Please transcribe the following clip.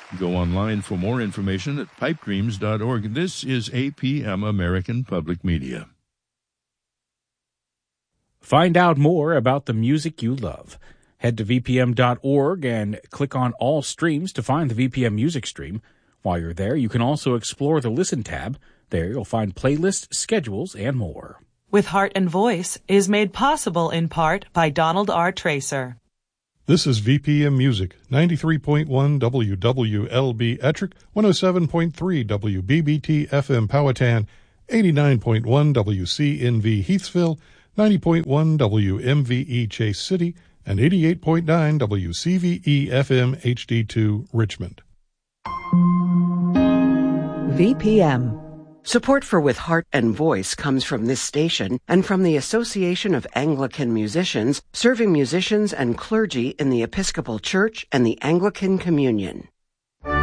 Go online for more information at pipedreams.org. This is APM, American Public Media. Find out more about the music you love. Head to vpm.org and click on All Streams to find the VPM music stream. While you're there, you can also explore the Listen tab. There you'll find playlists, schedules, and more. With Heart and Voice is made possible in part by Donald R. Tracer. This is VPM Music, 93.1 WWLB Ettrick, 107.3 WBBT FM Powhatan, 89.1 WCNV Heathsville, 90.1 WMVE Chase City, and 88.9 WCVE FM HD2 Richmond. VPM. Support for With Heart and Voice comes from this station and from the Association of Anglican Musicians, serving musicians and clergy in the Episcopal Church and the Anglican Communion.